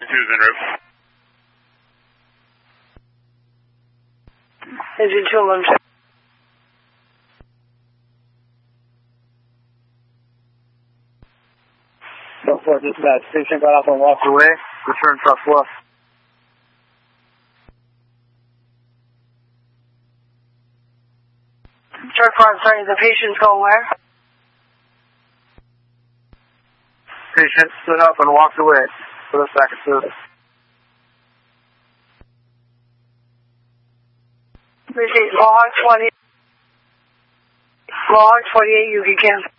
2's en route. Engine 211 check. So 4 dispatch. Patient got off and walked away. Return truck left. Truck 4, sorry, the patient's going where? Patient stood up and walked away for the second service. Log 20. Log 28, you can cancel.